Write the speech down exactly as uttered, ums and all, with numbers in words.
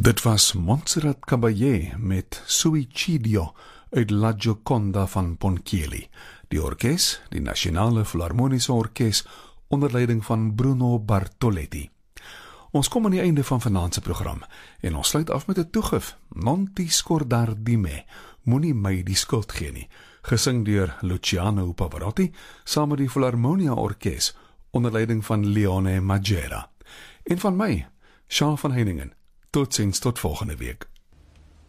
Dit was Montserrat Caballé met Suicidio uit La Gioconda van Ponchielli. Die orkes, die Nasionale Filharmoniese Orkes, onder leiding van Bruno Bartoletti. Ons kom aan die einde van vanaand se program en ons sluit af met 'n toegif, Non ti scordar di me, moenie my die skuld gee nie, gesing deur Luciano Pavarotti saam met die Filharmonia Orkes onder leiding van Leone Magera. En van my, Charles van Heiningen. Totsiens tot volgende week.